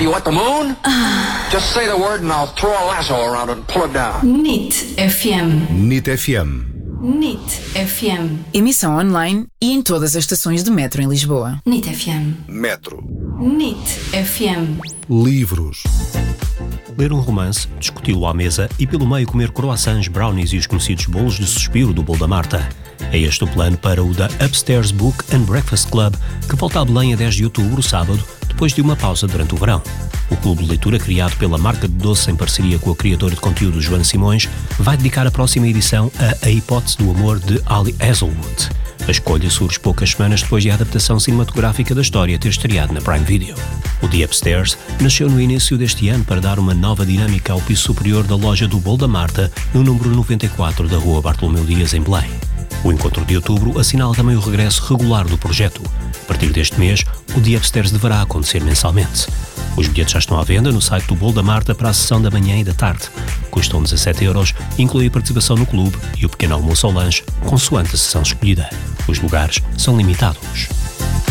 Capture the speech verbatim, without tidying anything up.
you want the moon? Just say the word and I'll throw a lasso around it and pull it down. N I T F M. N I T F M. N I T F M. Emissão online e em todas as estações de metro em Lisboa. N I T F M. Metro. N I T F M. Livros. Ler um romance, discuti-lo à mesa e pelo meio comer croissants, brownies e os conhecidos bolos de suspiro do bolo da Marta. É este o plano para o The Upstairs Book and Breakfast Club, que volta a Belém a dez de outubro, sábado, depois de uma pausa durante o verão. O clube de leitura, criado pela marca de doce em parceria com a criadora de conteúdo Joana Simões, vai dedicar a próxima edição a A Hipótese do Amor de Ali Hazelwood. A escolha surge poucas semanas depois de a adaptação cinematográfica da história ter estreado na Prime Video. O The Upstairs nasceu no início deste ano para dar uma nova dinâmica ao piso superior da loja do Bolo da Marta, no número noventa e quatro da Rua Bartolomeu Dias, em Belém. O encontro de outubro assinala também o regresso regular do projeto. A partir deste mês, o The Upstairs deverá acontecer mensalmente. Os bilhetes já estão à venda no site do Bolo da Marta para a sessão da manhã e da tarde. Custam dezassete euros, inclui a participação no clube e o pequeno almoço ao lanche, consoante a sessão escolhida. Os lugares são limitados.